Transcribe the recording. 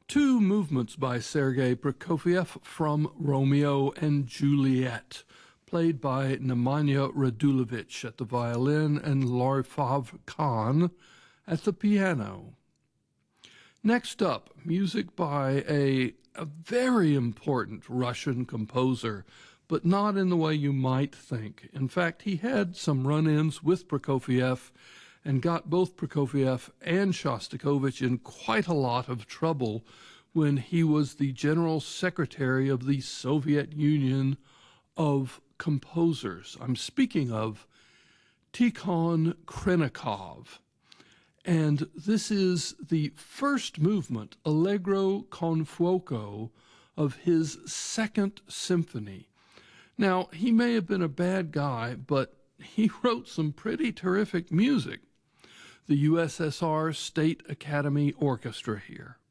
Two movements by Sergei Prokofiev from Romeo and Juliet, played by Nemanja Radulovic at the violin and Larifav Khan at the piano. Next up, music by a very important Russian composer, but not in the way you might think. In fact, he had some run-ins with Prokofiev and got both Prokofiev and Shostakovich in quite a lot of trouble when he was the general secretary of the Soviet Union of Composers. I'm speaking of Tikhon Khrennikov. And this is the first movement, Allegro con fuoco, of his Second Symphony. Now, he may have been a bad guy, but he wrote some pretty terrific music. The USSR State Academy Orchestra here.